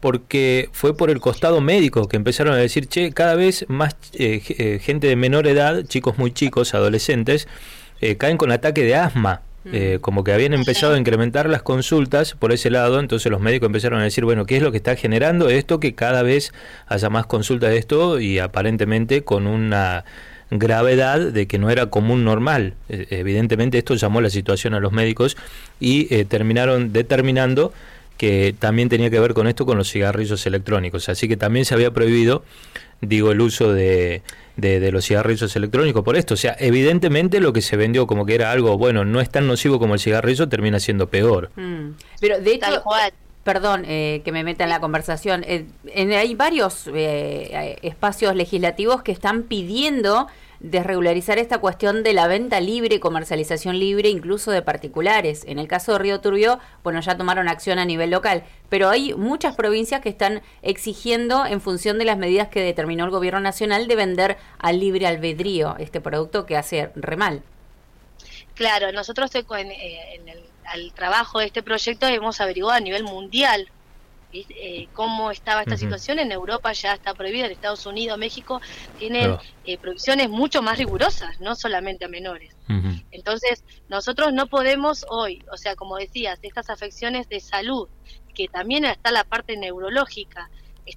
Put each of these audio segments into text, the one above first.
porque fue por el costado médico que empezaron a decir, cada vez más gente de menor edad, chicos muy chicos, adolescentes, caen con ataque de asma. Como que habían empezado a incrementar las consultas por ese lado, entonces los médicos empezaron a decir, bueno, ¿qué es lo que está generando esto? Que cada vez haya más consultas de esto y aparentemente con una gravedad de que no era común normal. Evidentemente esto llamó la situación a los médicos y terminaron determinando que también tenía que ver con esto, con los cigarrillos electrónicos, así que también se había prohibido, el uso de los cigarrillos electrónicos por esto. O sea, evidentemente lo que se vendió como que era algo, bueno, no es tan nocivo como el cigarrillo, termina siendo peor. Pero de hecho, perdón que me meta en la conversación, hay varios espacios legislativos que están pidiendo desregularizar esta cuestión de la venta libre, comercialización libre, incluso de particulares. En el caso de Río Turbio, bueno, ya tomaron acción a nivel local, pero hay muchas provincias que están exigiendo, en función de las medidas que determinó el gobierno nacional, de vender al libre albedrío este producto que hace re mal. Claro, nosotros al trabajo de este proyecto hemos averiguado a nivel mundial cómo estaba esta situación. En Europa ya está prohibida, en Estados Unidos, México tienen prohibiciones mucho más rigurosas, no solamente a menores. Entonces nosotros no podemos hoy, o sea, como decías, estas afecciones de salud, que también está la parte neurológica, es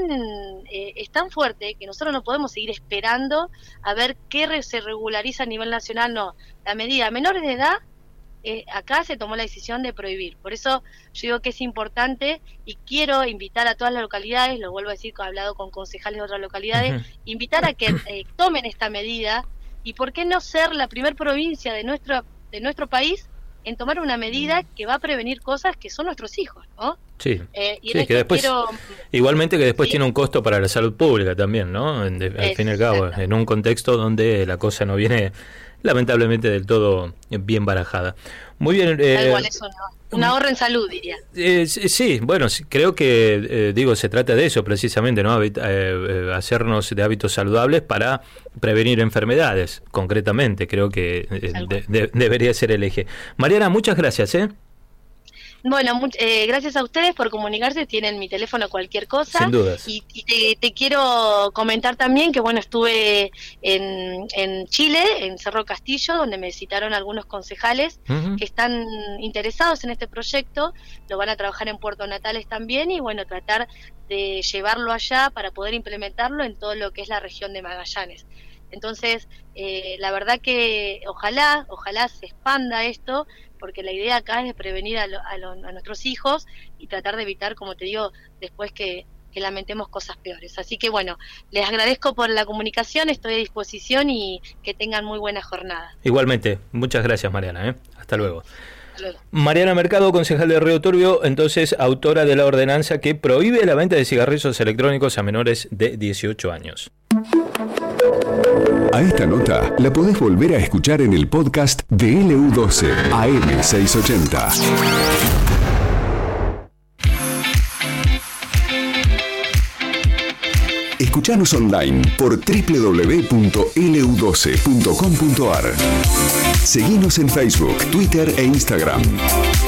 tan fuerte que nosotros no podemos seguir esperando a ver qué se regulariza a nivel nacional. No, la medida a menores de edad, acá se tomó la decisión de prohibir. Por eso yo digo que es importante y quiero invitar a todas las localidades, lo vuelvo a decir, que he hablado con concejales de otras localidades, invitar a que tomen esta medida, y por qué no ser la primer provincia de nuestro país en tomar una medida que va a prevenir cosas que son nuestros hijos, ¿no? Sí, que después, igualmente que después tiene un costo para la salud pública también, ¿no? Al fin y al cabo, en un contexto donde la cosa no viene lamentablemente del todo bien barajada. Muy bien. Tal cual, eso un ahorro en salud, diría. Sí, bueno, creo que, se trata de eso precisamente, ¿no? Hacernos de hábitos saludables para prevenir enfermedades, concretamente. Creo que debería ser el eje. Mariana, muchas gracias, Bueno, gracias a ustedes por comunicarse, tienen mi teléfono, cualquier cosa. Sin dudas. Y te quiero comentar también que, bueno, estuve en Chile, en Cerro Castillo, donde me citaron algunos concejales que están interesados en este proyecto, lo van a trabajar en Puerto Natales también, y bueno, tratar de llevarlo allá para poder implementarlo en todo lo que es la región de Magallanes. Entonces, la verdad que ojalá se expanda esto, porque la idea acá es de prevenir a nuestros hijos y tratar de evitar, como te digo, después que lamentemos cosas peores. Así que bueno, les agradezco por la comunicación, estoy a disposición y que tengan muy buena jornada. Igualmente, muchas gracias, Mariana, Hasta luego. Mariana Mercado, concejal de Río Turbio, entonces autora de la ordenanza que prohíbe la venta de cigarrillos electrónicos a menores de 18 años. A esta nota la podés volver a escuchar en el podcast de LU12 AM680. Escuchanos online por www.lu12.com.ar. Seguinos en Facebook, Twitter e Instagram.